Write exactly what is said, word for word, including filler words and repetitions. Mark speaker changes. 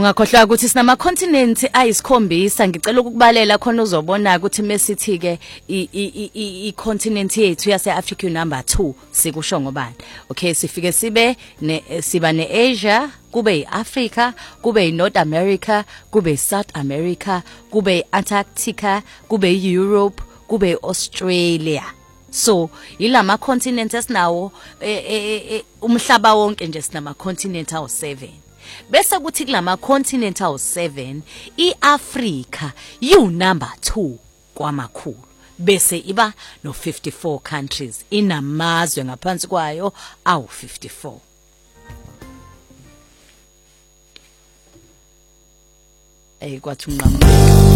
Speaker 1: Ungakhohlwa ukuthi sinama continents ayisikhombisa ngicela ukukubalela khona uzobona ukuthi mesithi ke i continent yethu yase Africa number two sikusho ngobani. Okay, sifike sibe ne siba ne Asia, kube iAfrica, kube iNorth America, kube iSouth America, kube iAntarctica, kube iEurope, kube iAustralia. So ilama continents esinawo umhlaba wonke nje sinama continents awu seven. Bese kuthi kulama continent awu seven, iAfrica you number two kwamakhulu. Bese iba no fifty-four countries, inamazwe ngaphansi kwayo awu fifty-four. Eh kwathi unqamuka